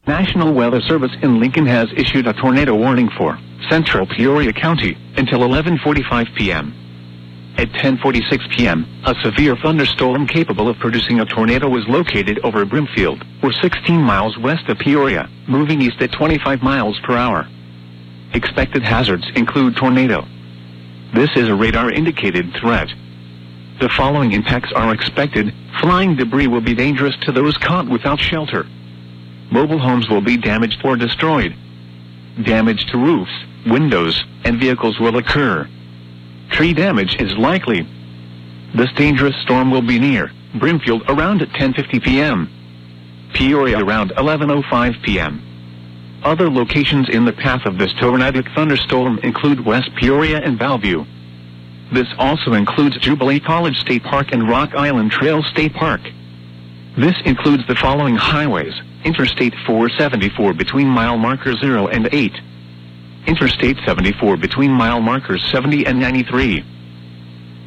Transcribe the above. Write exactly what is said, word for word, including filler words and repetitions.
National Weather Service in Lincoln has issued a tornado warning for central Peoria County until eleven forty-five p m At ten forty-six p m, a severe thunderstorm capable of producing a tornado was located over Brimfield, or sixteen miles west of Peoria, moving east at twenty-five miles per hour. Expected hazards include tornado. This is a radar-indicated threat. The following impacts are expected. Flying debris will be dangerous to those caught without shelter. Mobile homes will be damaged or destroyed. Damage to roofs, windows, and vehicles will occur. Tree damage is likely. This dangerous storm will be near Brimfield around at ten fifty p m Peoria around eleven oh five p m Other locations in the path of this tornadic thunderstorm include West Peoria and Bellevue. This also includes Jubilee College State Park and Rock Island Trail State Park. This includes the following highways: Interstate four seventy-four between mile markers zero and eight. Interstate seventy-four between mile markers seventy and ninety-three.